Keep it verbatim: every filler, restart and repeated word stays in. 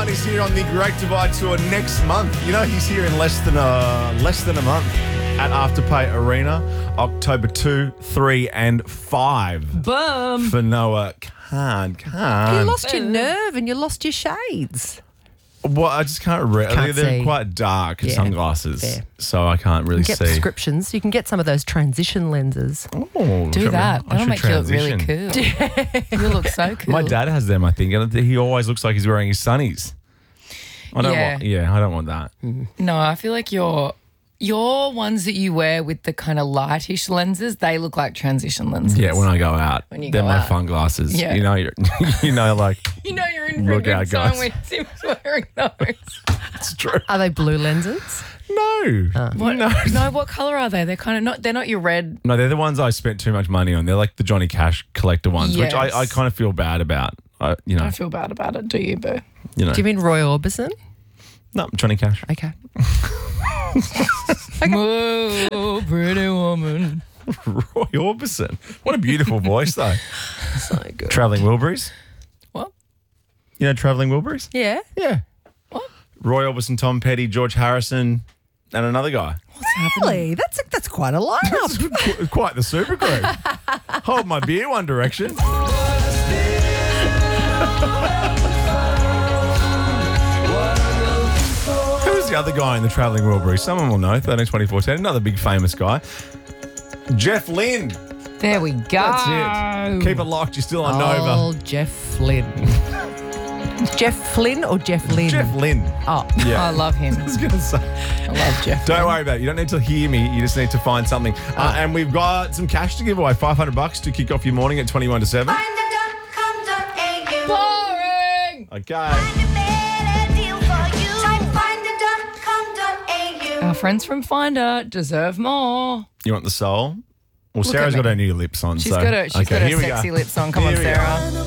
is here on the Great Divide Tour next month. You know, he's here in less than a less than a month at Afterpay Arena, October two, three, and five. Boom. For Noah Khan. Khan. You lost your nerve and you lost your shades. Well, I just can't read. Can't They're see. quite dark Yeah, sunglasses, fair. so I can't really You get see. prescriptions. You can get some of those transition lenses. Oh, Do should that. I That'll should make you look really transition. cool. You look so cool. My dad has them, I think, and he always looks like he's wearing his sunnies. I don't Yeah. want. Yeah, I don't want that. No, I feel like your your ones that you wear with the kind of lightish lenses, they look like transition lenses. Yeah, when I go out, When you they're go my out. fun glasses. Yeah. You know, you're, you know, like You know you're in for Look a out, good time guys. when Tim's wearing those. it's true. Are they blue lenses? No, What, no, no, what colour are they? They're kind of not. They're not your red. no. They're the ones I spent too much money on. They're like the Johnny Cash collector ones, which Yes. I, I kind of feel bad about. I, you know, I feel bad about it. Do you, boo? you know. Do you mean Roy Orbison? No, Johnny Cash. Okay. Whoa, pretty woman. Roy Orbison. What a beautiful voice, though. So good. Traveling Wilburys. What? You know Traveling Wilburys? Yeah. Yeah. What? Roy Orbison, Tom Petty, George Harrison, and another guy. What's happening? Really? That's that's quite a lineup. Qu- Quite the super group. Hold my beer, One Direction. Who's the other guy in the Travelling Wilburys? Someone will know. thirteen twenty fourteen. Another big famous guy. Jeff Lynne. There we go. That's it. Keep it locked. You're still on Nova. Oh, Jeff Flynn. Jeff Flynn or Jeff Lynn? Jeff Lynne. Oh, Yeah. I love him. I was going to say. I love Jeff. Don't worry about it. You don't need to hear me. You just need to find something. Uh, and we've got some cash to give away. five hundred bucks to kick off your morning at twenty-one to seven. Boring. Okay. Our friends from Finder deserve more. You want the soul? Well, Look Sarah's at got me. her new lips on. She's so. got her. She's okay, got her here we sexy go. lips on. Come Here on, we go. Sarah.